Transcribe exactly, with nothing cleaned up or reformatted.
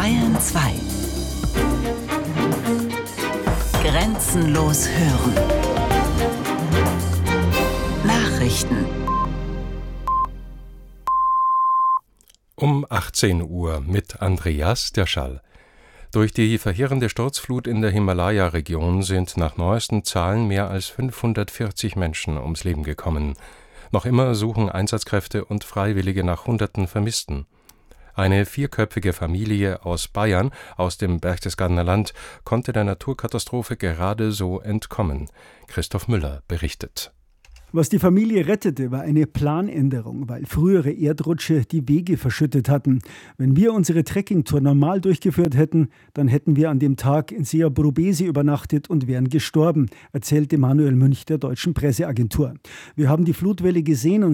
Bayern zwei. Grenzenlos hören. Nachrichten. Um achtzehn Uhr mit Andreas Derschall. Durch die verheerende Sturzflut in der Himalaya-Region sind nach neuesten Zahlen mehr als fünfhundertvierzig Menschen ums Leben gekommen. Noch immer suchen Einsatzkräfte und Freiwillige nach Hunderten Vermissten. Eine vierköpfige Familie aus Bayern, aus dem Berchtesgadener Land, konnte der Naturkatastrophe gerade so entkommen. Christoph Müller berichtet. Was die Familie rettete, war eine Planänderung, weil frühere Erdrutsche die Wege verschüttet hatten. Wenn wir unsere Trekkingtour normal durchgeführt hätten, dann hätten wir an dem Tag in Seabrobesi übernachtet und wären gestorben, erzählte Manuel Münch der Deutschen Presseagentur. Wir haben die Flutwelle gesehen und